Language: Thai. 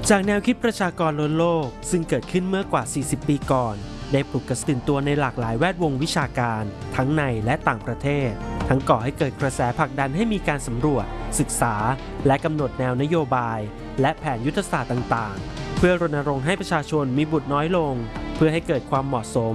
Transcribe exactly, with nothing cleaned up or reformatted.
จากแนวคิดประชากรล้นโลกซึ่งเกิดขึ้นเมื่อกว่าสี่สิบปีก่อนได้ปลุกกระตื่นตัวในหลากหลายแวดวงวิชาการทั้งในและต่างประเทศทั้งก่อให้เกิดกระแสผลักดันให้มีการสำรวจศึกษาและกำหนดแนวนโยบายและแผนยุทธศาสตร์ต่างๆเพื่อรณรงค์ให้ประชาชนมีบุตรน้อยลงเพื่อให้เกิดความเหมาะสม